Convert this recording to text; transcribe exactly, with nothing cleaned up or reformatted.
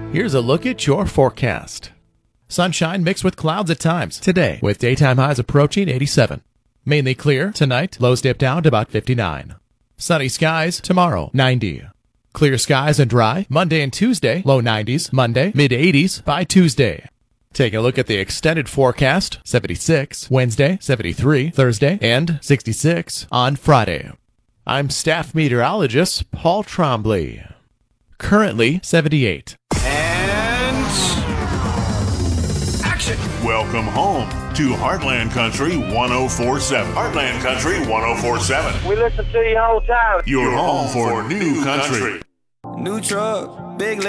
Here's a look at your forecast. Sunshine mixed with clouds at times today, with daytime highs approaching eighty-seven. Mainly clear tonight, lows dip down to about fifty-nine. Sunny skies tomorrow, ninety. Clear skies and dry Monday and Tuesday, low nineties, Monday, mid eighties by Tuesday. Take a look at the extended forecast, seventy-six, Wednesday, seventy-three, Thursday, and sixty-six on Friday. I'm staff meteorologist Paul Trombley. Currently seventy-eight. And action! Welcome home to Heartland Country one oh four point seven. Heartland Country one oh four point seven. We listen to you all the time. Your home for new country. New truck, big